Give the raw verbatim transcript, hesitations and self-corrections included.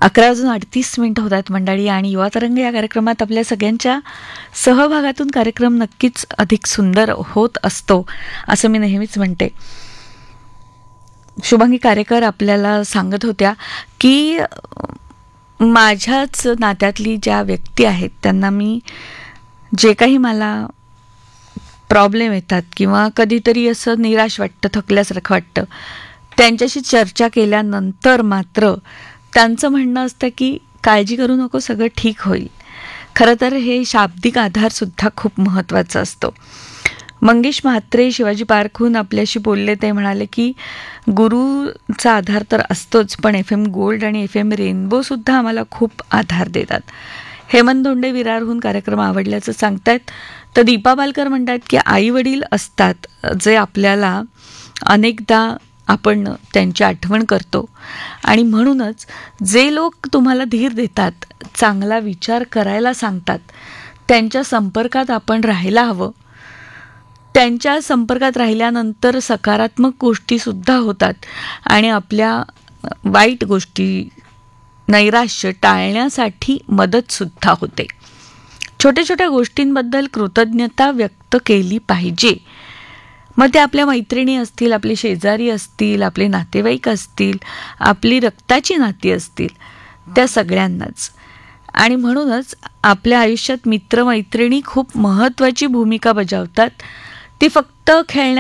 अकरा वाजून अडतीस मिनिटं होत आहेत मंडळी, आणि युवा तरंग या कार्यक्रमात आपल्या सगळ्यांच्या सहभागातून कार्यक्रम नक्कीच अधिक सुंदर होत असतो असं मी नेहमीच म्हणते. शुभांगी कारेकर आपल्याला सांगत होत्या की माझ्याच नात्यातली ज्या व्यक्ती आहेत त्यांना मी जे काही मला प्रॉब्लेम येतात किंवा कधीतरी असं निराश वाटतं, थकल्यासारखं वाटतं, त्यांच्याशी चर्चा केल्यानंतर मात्र त्यांचं म्हणणं असतं की काळजी करू नको, सगळं ठीक होईल. खरं तर हे शाब्दिक आधारसुद्धा खूप महत्त्वाचा असतो. मंगेश म्हात्रे शिवाजी पार्कहून आपल्याशी बोलले. ते म्हणाले की गुरुचा आधार तर असतोच, पण एफ एम गोल्ड आणि एफ एम रेनबोसुद्धा आम्हाला खूप आधार देतात. हेमंत धोंडे विरारहून कार्यक्रम आवडल्याचं सांगतायत. तर दीपा बालकर म्हणतात की आई वडील असतात जे आपल्याला अनेकदा आपण त्यांची आठवण करतो, आणि म्हणूनच जे लोक तुम्हाला धीर देतात, चांगला विचार करायला सांगतात, त्यांच्या संपर्कात आपण राहायला हवं. त्यांच्या संपर्कात राहिल्यानंतर सकारात्मक गोष्टीसुद्धा होतात आणि आपल्या वाईट गोष्टी, नैराश्य टाळण्यासाठी मदतसुद्धा होते. छोट्या छोट्या गोष्टींबद्दल कृतज्ञता व्यक्त केली पाहिजे. मग ते आपल्या मैत्रिणी असतील, आपले शेजारी असतील, आपले नातेवाईक असतील, आपली रक्ताची नाती असतील, त्या सगळ्यांनाच. आणि म्हणूनच आपल्या आयुष्यात मित्रमैत्रिणी खूप महत्त्वाची भूमिका बजावतात. ती फक्त खेळण्या